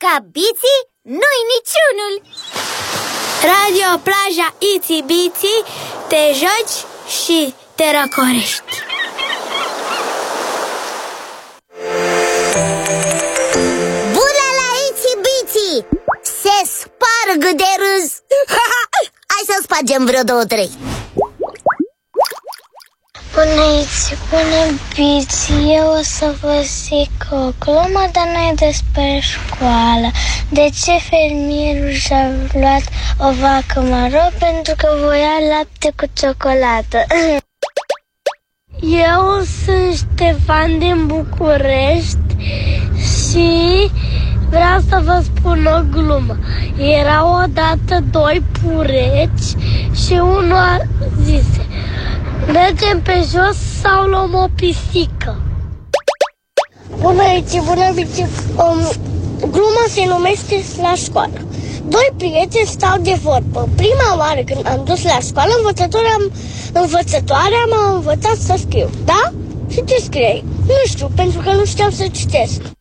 Ca Biții, nu-i niciunul. Radio Plaja Itsy Bitsy, te joci și te răcorești. Bună la Itsy Bitsy! Se sparg de râs. Hai să spargem vreo 2-3. Bună Itsy, bună Bitsy, eu o să vă zic o glumă, dar nu e despre școală. De ce fermierul și-a luat o vacă maro? Pentru că voia lapte cu ciocolată. Eu sunt Ștefan din București și vreau să vă spun o glumă. Erau odată 2 pureți și unul a zise: mergem pe jos sau luăm o pisică? Bună Itsy, bună Bitsy. Gluma se numește La școală. 2 prieteni stau de vorbă. Prima oară când am dus la școală, învățătoarea m-a învățat să scriu. Da? Și ce scriei? Nu știu, pentru că nu știam să citesc.